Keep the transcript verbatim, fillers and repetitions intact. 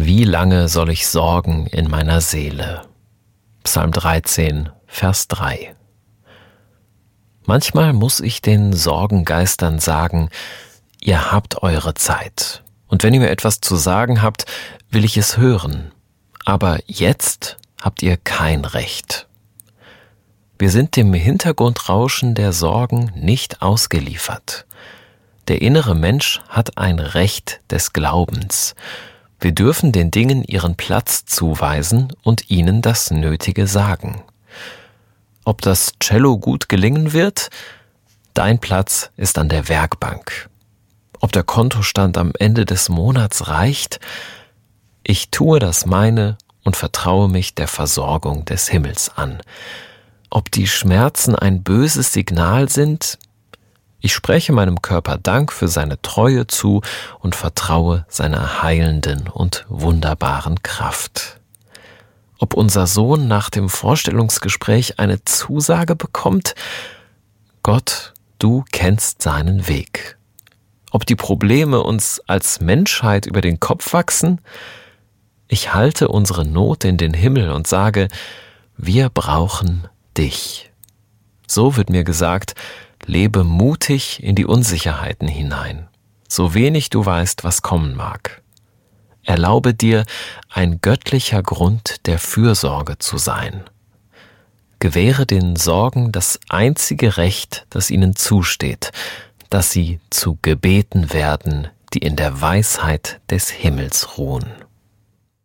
Wie lange soll ich sorgen in meiner Seele? Psalm dreizehn, Vers drei. Manchmal muss ich den Sorgengeistern sagen, ihr habt eure Zeit. Und wenn ihr mir etwas zu sagen habt, will ich es hören. Aber jetzt habt ihr kein Recht. Wir sind dem Hintergrundrauschen der Sorgen nicht ausgeliefert. Der innere Mensch hat ein Recht des Glaubens. Wir dürfen den Dingen ihren Platz zuweisen und ihnen das Nötige sagen. Ob das Cello gut gelingen wird? Dein Platz ist an der Werkbank. Ob der Kontostand am Ende des Monats reicht? Ich tue das meine und vertraue mich der Versorgung des Himmels an. Ob die Schmerzen ein böses Signal sind? Ich spreche meinem Körper Dank für seine Treue zu und vertraue seiner heilenden und wunderbaren Kraft. Ob unser Sohn nach dem Vorstellungsgespräch eine Zusage bekommt? Gott, du kennst seinen Weg. Ob die Probleme uns als Menschheit über den Kopf wachsen? Ich halte unsere Not in den Himmel und sage, wir brauchen dich. So wird mir gesagt, lebe mutig in die Unsicherheiten hinein, so wenig du weißt, was kommen mag. Erlaube dir, ein göttlicher Grund der Fürsorge zu sein. Gewähre den Sorgen das einzige Recht, das ihnen zusteht, dass sie zu Gebeten werden, die in der Weisheit des Himmels ruhen.